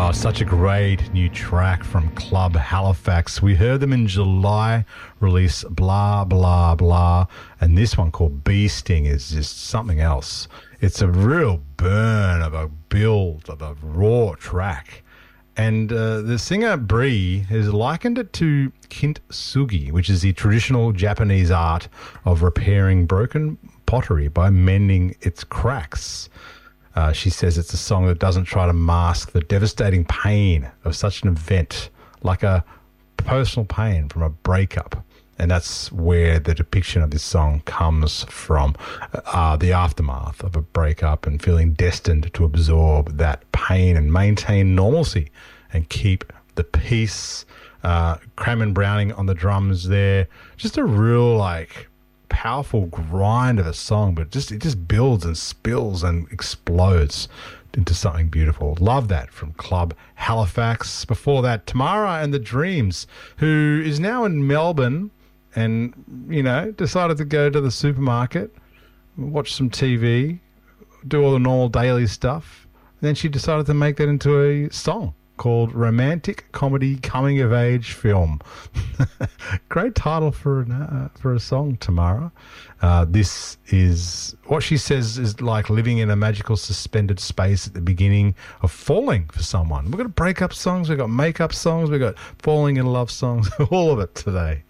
Oh, such a great new track from Club Halifax. We heard them in July, release Blah, Blah, Blah. And this one called Bee Sting is just something else. It's a real burn of a build, of a raw track. And the singer Bree has likened it to kintsugi, which is the traditional Japanese art of repairing broken pottery by mending its cracks. She says it's a song that doesn't try to mask the devastating pain of such an event, like a personal pain from a breakup. And that's where the depiction of this song comes from, the aftermath of a breakup and feeling destined to absorb that pain and maintain normalcy and keep the peace. Crammon Browning on the drums there. Just a real, powerful grind of a song, but it just builds and spills and explodes into something beautiful. Love that from Club Halifax. Before that, Tamara and the Dreams, who is now in Melbourne and, decided to go to the supermarket, watch some TV, do all the normal daily stuff. And then she decided to make that into a song called Romantic Comedy Coming of Age Film. Great title for a song, Tamara. This is what she says is like living in a magical suspended space at the beginning of falling for someone. We've got breakup songs, we've got makeup songs, we've got falling in love songs, all of it today.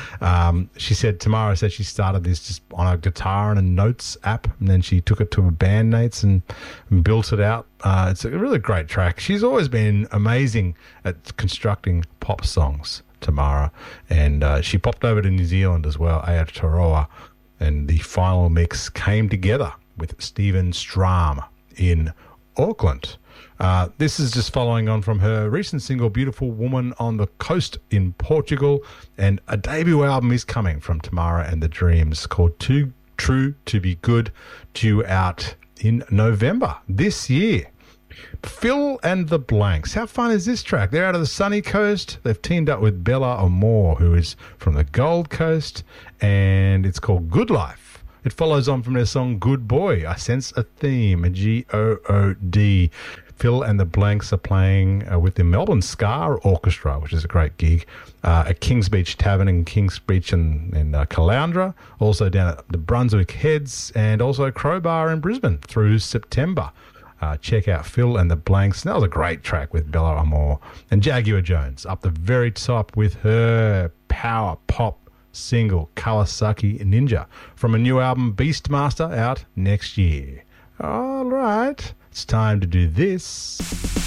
Tamara said she started this just on a guitar and a notes app, and then she took it to her bandmates and built it out. It's a really great track. She's always been amazing at constructing pop songs, Tamara, and she popped over to New Zealand as well, Aotearoa, and the final mix came together with Stephen Stram in Auckland. This is just following on from her recent single, Beautiful Woman on the Coast in Portugal, and a debut album is coming from Tamara and the Dreams called Too True to Be Good, due out in November this year. Fill and the Blanks. How fun is this track? They're out of the sunny coast. They've teamed up with Bella Amor, who is from the Gold Coast, and it's called Good Life. It follows on from their song Good Boy. I sense a theme, a G-O-O-D. Fill and the Blanks are playing with the Melbourne Ska Orchestra, which is a great gig, at Kings Beach Tavern in Kings Beach in Caloundra, also down at the Brunswick Heads, and also Crowbar in Brisbane through September. Check out Fill and the Blanks. That was a great track with Bella Amor. And Jaguar Jones up the very top with her power pop single Kawasaki Ninja from a new album Beastmaster out next year. All right, it's time to do this.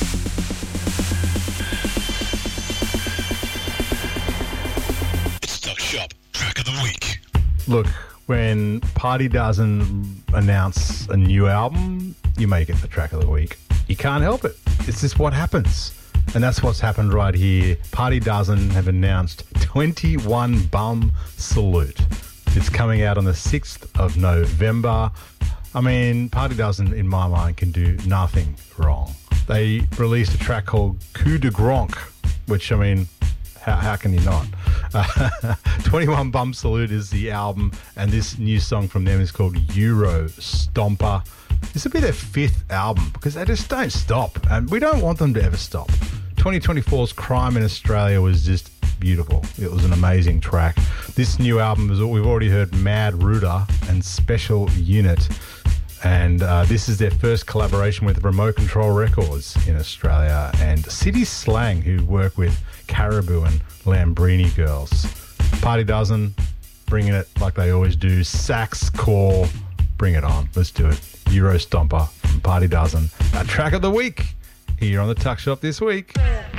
Stock Shop Track of the Week. Look, when Party doesn't announce a new album, you make it the track of the week. You can't help it. It's just what happens. And that's what's happened right here. Party Dozen have announced 21 Bum Salute. It's coming out on the 6th of November. I mean, Party Dozen, in my mind, can do nothing wrong. They released a track called Coup de Gronk, which, I mean, how can you not? 21 Bum Salute is the album, and this new song from them is called Euro Stomper. This will be their 5th album because they just don't stop, and we don't want them to ever stop. 2024's Crime in Australia was just beautiful. It was an amazing track. This new album is, we've already heard Mad Ruder and Special Unit, and this is their first collaboration with Remote Control Records in Australia and City Slang, who work with Caribou and Lambrini Girls. Party Dozen, bringing it like they always do. Sax core, bring it on. Let's do it. Euro Stomper from Party Dozen. Our track of the week here on the Tuck Shop this week.